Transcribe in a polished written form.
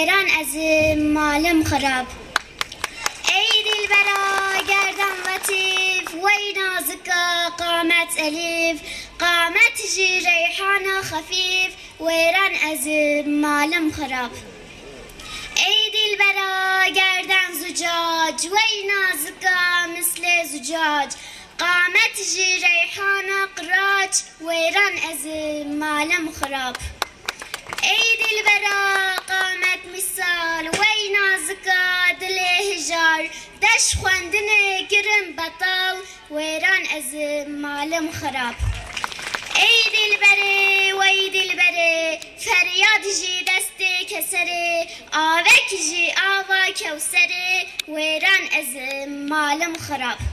Eren ezim malım xarab. Ey dilbera gerdan latif, vey nazıka qamet elif, qamet ji reyhana hafif, veyran ezim malım xarab. Ey dilbera gerdan zucac, vey nazıka misle zucac, qamet ji reyhana qıraç, veyran ezim malım xarab. ای دلبرا قامت مثال وی نازکا دل هجار دش خواندنه گرم بطال ویران از مالم خراب ای دلبره وی دلبره فریاد جی دست کسره آوک جی آوا کوسره ویران از مالم خراب